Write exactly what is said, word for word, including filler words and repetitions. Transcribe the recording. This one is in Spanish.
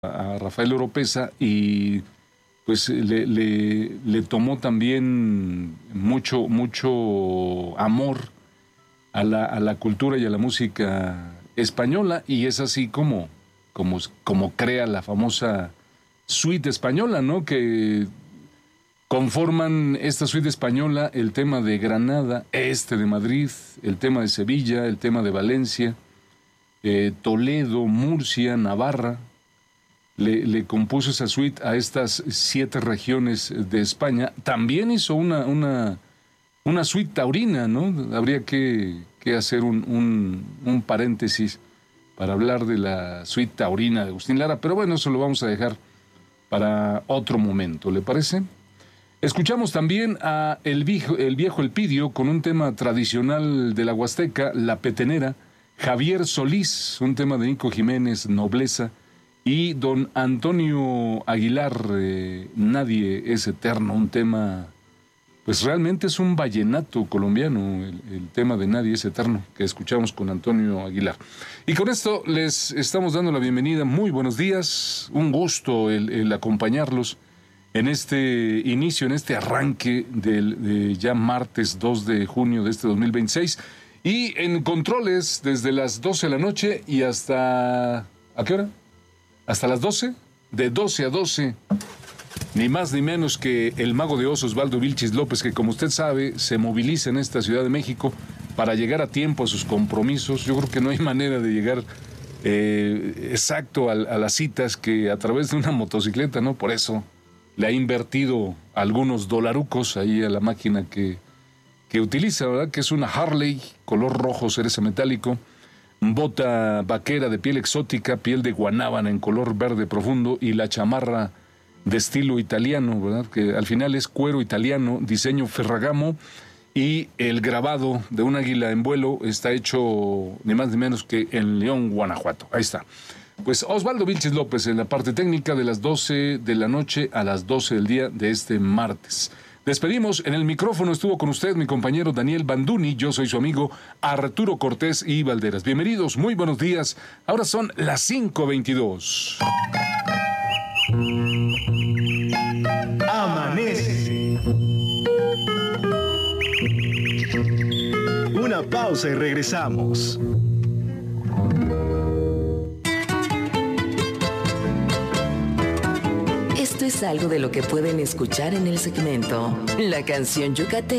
a Rafael Oropeza y pues le, le, le tomó también mucho, mucho amor a la, a la cultura y a la música española, y es así como, como, como crea la famosa suite española, ¿no? Que conforman esta suite española el tema de Granada, este de Madrid, el tema de Sevilla, el tema de Valencia, eh, Toledo, Murcia, Navarra. Le, le compuso esa suite a estas siete regiones de España. También hizo una, una, una suite taurina, ¿no? Habría que, que hacer un, un, un paréntesis para hablar de la suite taurina de Agustín Lara, pero bueno, eso lo vamos a dejar para otro momento, ¿le parece? Escuchamos también a el viejo, el viejo Elpidio con un tema tradicional de la Huasteca, La Petenera, Javier Solís, un tema de Nico Jiménez, Nobleza, y don Antonio Aguilar, eh, Nadie es eterno, un tema, pues realmente es un vallenato colombiano, el, el tema de Nadie es eterno, que escuchamos con Antonio Aguilar. Y con esto les estamos dando la bienvenida, muy buenos días, un gusto el, el acompañarlos en este inicio, en este arranque del de ya martes dos de junio de este dos mil veintiséis, y en controles desde las doce de la noche y hasta... ¿a qué hora? Hasta las doce, de doce a doce, ni más ni menos que el mago de Oz, Osvaldo Vilchis López, que como usted sabe, se moviliza en esta Ciudad de México para llegar a tiempo a sus compromisos. Yo creo que no hay manera de llegar eh, exacto a, a las citas que a través de una motocicleta, ¿no? Por eso le ha invertido algunos dolarucos ahí a la máquina que, que utiliza, ¿verdad? Que es una Harley, color rojo, cereza metálico, bota vaquera de piel exótica, piel de guanábana en color verde profundo, y la chamarra de estilo italiano, ¿verdad? Que al final es cuero italiano, diseño Ferragamo, y el grabado de un águila en vuelo está hecho ni más ni menos que en León, Guanajuato. Ahí está. Pues Osvaldo Vilchis López en la parte técnica, de las doce de la noche a las doce del día de este martes. Despedimos. En el micrófono estuvo con usted mi compañero Daniel Banduni. Yo soy su amigo Arturo Cortés y Valderas. Bienvenidos, muy buenos días. Ahora son las cinco veintidós. Amanece. Una pausa y regresamos. Esto es algo de lo que pueden escuchar en el segmento La Canción Yucateca